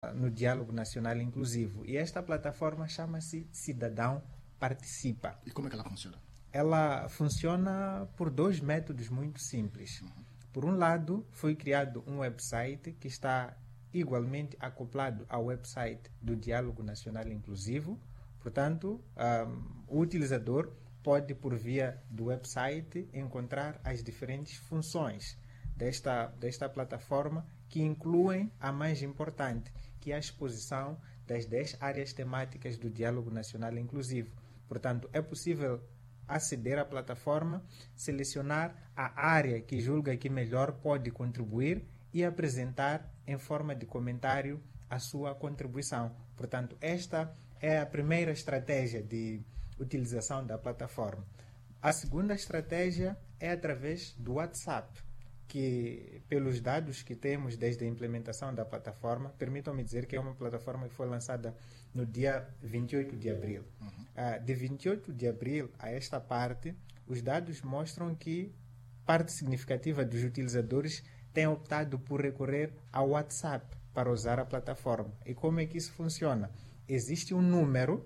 no Diálogo Nacional Inclusivo. E esta plataforma chama-se Cidadão Participa. E como é que ela funciona? Ela funciona por dois métodos muito simples. Por um lado, foi criado um website que está igualmente acoplado ao website do Diálogo Nacional Inclusivo. Portanto, o utilizador pode, por via do website, encontrar as diferentes funções desta plataforma, que incluem a mais importante, que é a exposição das 10 áreas temáticas do Diálogo Nacional Inclusivo. Portanto, é possível aceder à plataforma, selecionar a área que julga que melhor pode contribuir e apresentar em forma de comentário a sua contribuição. Portanto, esta é a primeira estratégia de utilização da plataforma. A segunda estratégia é através do WhatsApp, que, pelos dados que temos desde a implementação da plataforma, permitam-me dizer que é uma plataforma que foi lançada no dia 28 de abril. De 28 de abril a esta parte, os dados mostram que parte significativa dos utilizadores tem optado por recorrer ao WhatsApp para usar a plataforma. E como é que isso funciona? Existe um número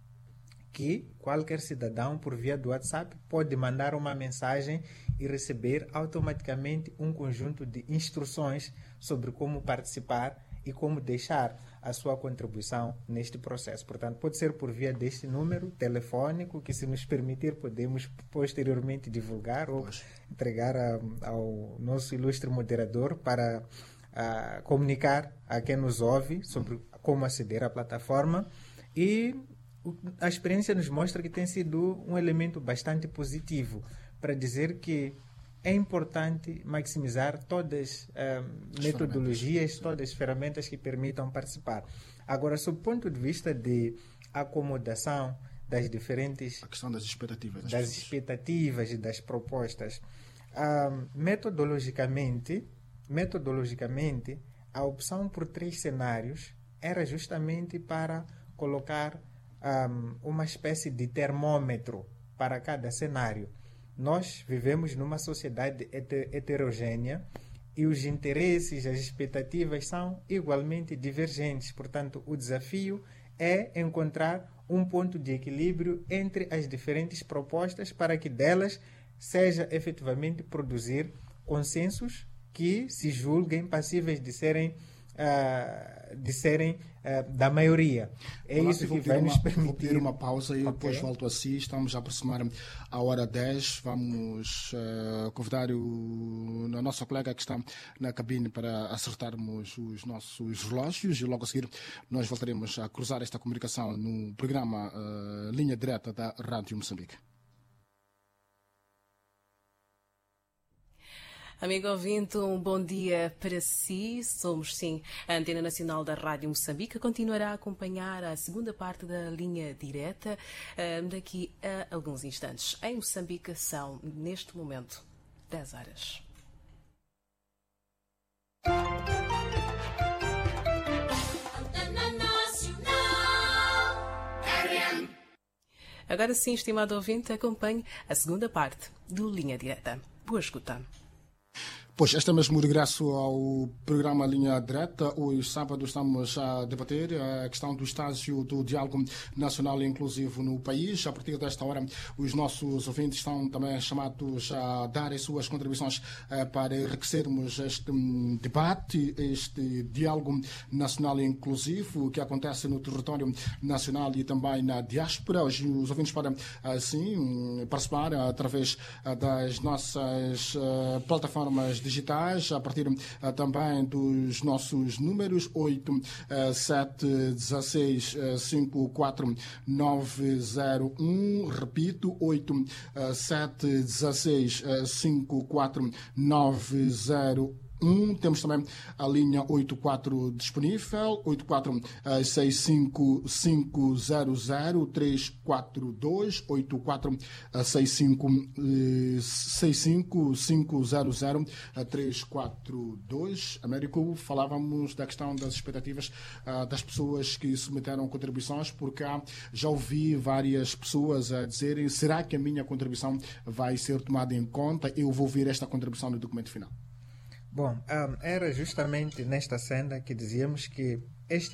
que qualquer cidadão, por via do WhatsApp, pode mandar uma mensagem e receber automaticamente um conjunto de instruções sobre como participar e como deixar a sua contribuição neste processo. Portanto, pode ser por via deste número telefônico, que, se nos permitir, podemos posteriormente divulgar ou entregar ao nosso ilustre moderador para comunicar a quem nos ouve sobre como aceder à plataforma. E a experiência nos mostra que tem sido um elemento bastante positivo para dizer que é importante maximizar todas as metodologias, todas as ferramentas que permitam participar. Agora, sob o ponto de vista de acomodação das diferentes... A questão das expectativas. Das expectativas e das propostas. Metodologicamente, a opção por 3 cenários era justamente para colocar uma espécie de termômetro para cada cenário. Nós vivemos numa sociedade heterogênea e os interesses, as expectativas são igualmente divergentes. Portanto, o desafio é encontrar um ponto de equilíbrio entre as diferentes propostas para que delas seja efetivamente produzir consensos que se julguem passíveis de serem da maioria. É isso que vai nos permitir. Vou pedir uma pausa e depois volto a si. Estamos a aproximar a hora 10. Vamos convidar a nossa colega que está na cabine para acertarmos os nossos relógios, e logo a seguir nós voltaremos a cruzar esta comunicação no programa Linha Direta da Rádio Moçambique. Amigo ouvinte, um bom dia para si. Somos, sim, a Antena Nacional da Rádio Moçambique. Continuará a acompanhar a segunda parte da Linha Direta daqui a alguns instantes. Em Moçambique são, neste momento, 10 horas. Agora sim, estimado ouvinte, acompanhe a segunda parte do Linha Direta. Boa escuta. Pois, estamos de regresso ao programa Linha Direta. Hoje, sábado, estamos a debater a questão do estágio do diálogo nacional inclusivo no país. A partir desta hora, os nossos ouvintes estão também chamados a dar as suas contribuições para enriquecermos este debate, este diálogo nacional inclusivo que acontece no território nacional e também na diáspora. Hoje, os ouvintes podem, assim, participar através das nossas plataformas digitais, a partir também dos nossos números 8-7-16-54-901, repito, 8-7-16-54-901. Temos também a linha 84 disponível, 84-65-500-342, 84-65-500-342. Américo, falávamos da questão das expectativas das pessoas que submeteram contribuições, porque já ouvi várias pessoas a dizerem: será que a minha contribuição vai ser tomada em conta? Eu vou ver esta contribuição no documento final. Bom, era justamente nesta senda que dizíamos que este